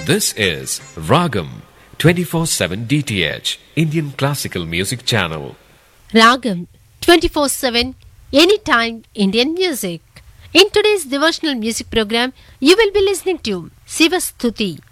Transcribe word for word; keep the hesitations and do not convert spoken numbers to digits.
This is Ragam twenty-four seven D T H, Indian Classical Music Channel. Ragam twenty-four seven, anytime Indian music. In today's devotional music program, you will be listening to Siva Stuti,